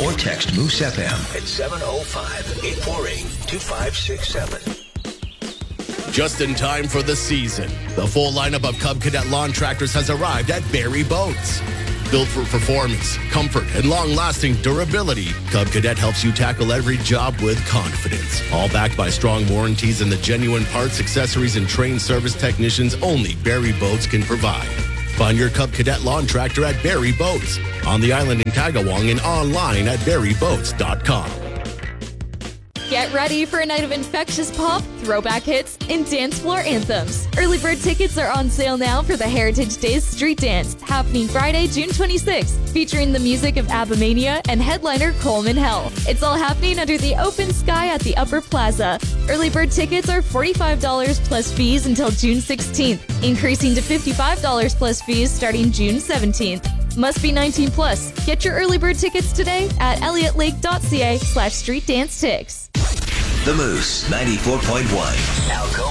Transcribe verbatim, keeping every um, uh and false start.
or text Moose F M at seven oh five, eight four eight, two five six seven. Just in time for the season, the full lineup of Cub Cadet lawn tractors has arrived at Barrie Boats. Built for performance, comfort, and long-lasting durability, Cub Cadet helps you tackle every job with confidence. All backed by strong warranties and the genuine parts, accessories, and trained service technicians only Barrie Boats can provide. Find your Cub Cadet lawn tractor at Barrie Boats, on the island in Tagawang and online at barrie boats dot com. Get ready for a night of infectious pop, throwback hits, and dance floor anthems. Early bird tickets are on sale now for the Heritage Days Street Dance, happening Friday, June twenty-sixth, featuring the music of Abamania and headliner Coleman Hell. It's all happening under the open sky at the Upper Plaza. Early bird tickets are forty-five dollars plus fees until June sixteenth, increasing to fifty-five dollars plus fees starting June seventeenth. Must be nineteen plus. Get your early bird tickets today at elliott lake dot c a slash street dance ticks. The Moose ninety-four point one.